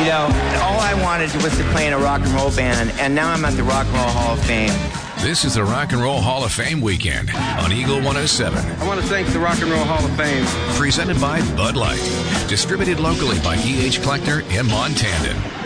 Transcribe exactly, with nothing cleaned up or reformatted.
You know, all I wanted was to play in a rock and roll band, and now I'm at the Rock and Roll Hall of Fame. This is the Rock and Roll Hall of Fame weekend on Eagle one oh seven. I want to thank the Rock and Roll Hall of Fame. Presented by Bud Light. Distributed locally by E H Kleckner in Montandon.